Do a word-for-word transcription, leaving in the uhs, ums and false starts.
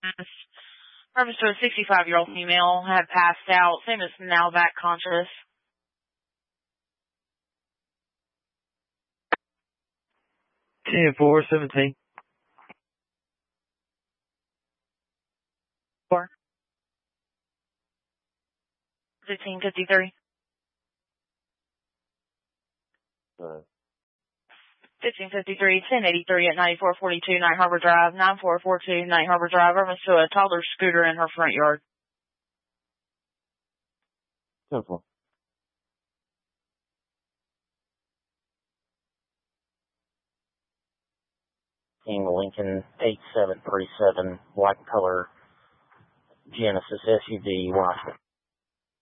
Reference to a sixty-five-year-old female had passed out. Same as now back conscious. ten four seventeen. Four. fifteen fifty-three. Uh, fifteen fifty-three, ten eighty-three at ninety-four forty-two Night Harbor Drive, nine four four two Night Harbor Drive. Reference to a toddler scooter in her front yard. ten four. Team Lincoln eight seven three seven, white color Genesis S U V, Washington.